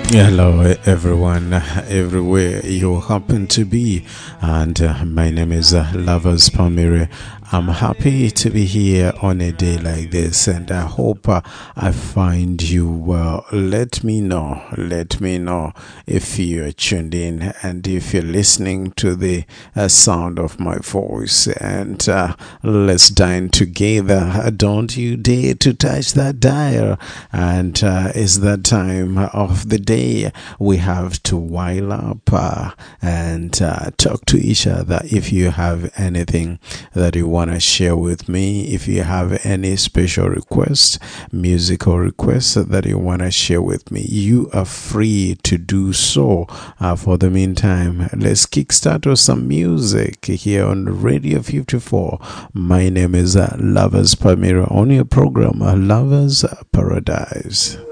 Hello, everyone, everywhere you happen to be, and my name is Lovers Palmyra. I'm happy to be here on a day like this, and I hope I find you well. Let me know if you're tuned in and if you're listening to the sound of my voice, and let's dine together. Don't you dare to touch that dial, and it's that time of the day we have to while up and talk to each other. If you have anything that you want to share with me, if you have any special requests, musical requests that you want to share with me, you are free to do so. For the meantime, let's kickstart with some music here on Radio 54. My name is Lovers Palmyra on your program, Lovers Paradise.